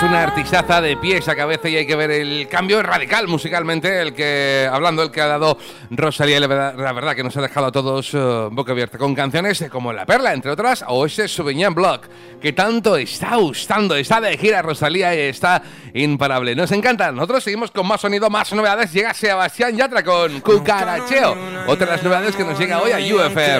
Es una artistaza de pies a cabeza y hay que ver el cambio radical musicalmente, el que ha dado Rosalía. La verdad que nos ha dejado a todos boca abierta con canciones como La Perla, entre otras, o ese Sauvignon Blanc, que tanto está gustando. Está de gira Rosalía y está imparable. Nos encanta. Nosotros seguimos con más sonido, más novedades. Llega Sebastián Yatra con Cucaracheo, otra de las novedades que nos llega hoy a UFM.